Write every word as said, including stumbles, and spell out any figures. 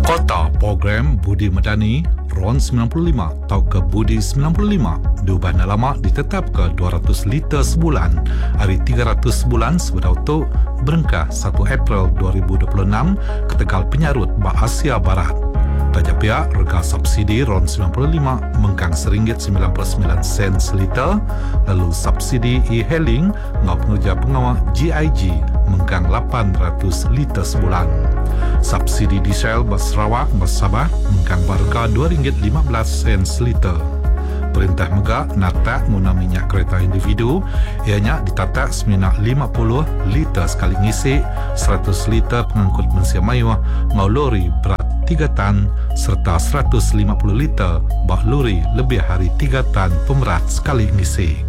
Kota program Budi Medani R O N sembilan puluh lima atau ke Budi sembilan puluh lima diubah lama ditetap ke dua ratus liter sebulan hari tiga ratus sebulan sebedah untuk berengkah satu April dua ribu dua puluh enam ke Tegal Penyarut Bah Asia Barat. Tajak pihak rega subsidi R O N sembilan puluh lima mengkang seringgit sembilan puluh sembilan sen seliter, lalu subsidi e-hailing ngau pengerja pengawal G I G mengkang lapan ratus liter sebulan. Subsidi diesel bas Sarawak bas Sabah mengkang harga dua ringgit lima belas sen seliter. Perintah Megak natak guna minyak kereta individu ianya ditatak seminyak lima puluh liter sekali ngisi, seratus liter pengangkut Malaysia Maya ngau lori berat tiga tan serta seratus lima puluh liter bak lori lebih hari tiga tan pemerat sekali ngisi.